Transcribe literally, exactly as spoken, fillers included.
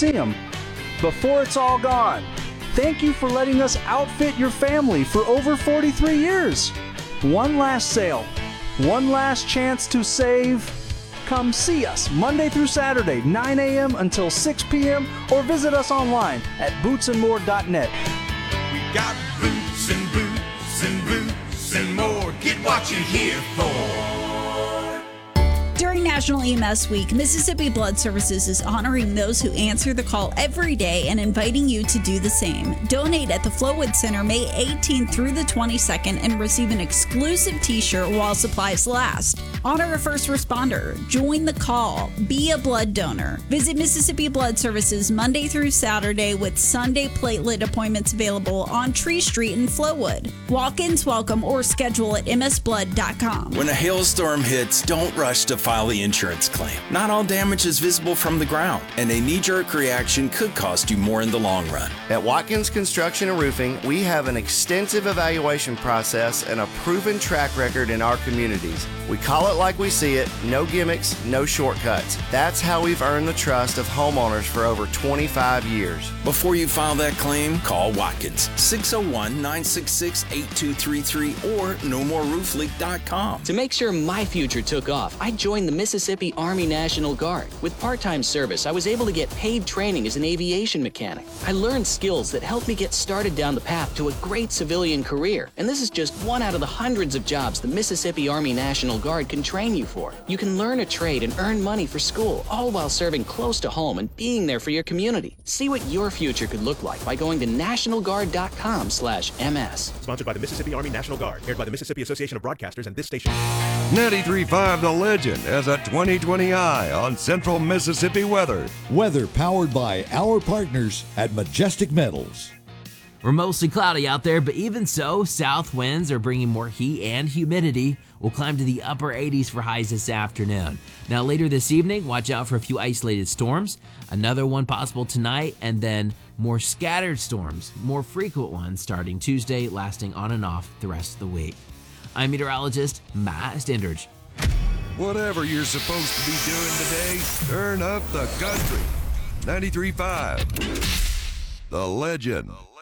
Coliseum before it's all gone. Thank you for letting us outfit your family for over forty-three years. One last sale, one last chance to save. Come see us Monday through Saturday, nine a.m. until six p.m. or visit us online at boots and more dot net. We got boots and boots and boots and more. Get what you're here for. During National E M S Week, Mississippi Blood Services is honoring those who answer the call every day and inviting you to do the same. Donate at the Flowood Center May eighteenth through the twenty-second and receive an exclusive t-shirt while supplies last. Honor a first responder. Join the call. Be a blood donor. Visit Mississippi Blood Services Monday through Saturday with Sunday platelet appointments available on Tree Street in Flowood. Walk-ins welcome or schedule at m s blood dot com. When a hailstorm hits, don't rush to file the insurance claim. Not all damage is visible from the ground, and a knee-jerk reaction could cost you more in the long run. At Watkins Construction and Roofing, we have an extensive evaluation process and a proven track record in our communities. We call it like we see it, no gimmicks, no shortcuts. That's how we've earned the trust of homeowners for over twenty-five years. Before you file that claim, call Watkins, six oh one, nine six six, eight two three three or no more roof leak dot com. To make sure my future took off, I joined the Mississippi Army National Guard. With part-time service, I was able to get paid training as an aviation mechanic. I learned skills that helped me get started down the path to a great civilian career. And this is just one out of the hundreds of jobs the Mississippi Army National Guard can train you for. You can learn a trade and earn money for school, all while serving close to home and being there for your community. See what your future could look like by going to national guard dot com slash M S. Sponsored by the Mississippi Army National Guard. Aired by the Mississippi Association of Broadcasters and this station. ninety-three point five The Legend has a twenty twenty eye on Central Mississippi weather. Weather powered by our partners at Majestic Metals. We're mostly cloudy out there, but even so, south winds are bringing more heat and humidity. We'll climb to the upper eighties for highs this afternoon. Now later this evening, watch out for a few isolated storms, another one possible tonight, and then more scattered storms, more frequent ones starting Tuesday, lasting on and off the rest of the week. I'm meteorologist Matt Stindridge. Whatever you're supposed to be doing today, turn up the country. ninety-three point five The Legend.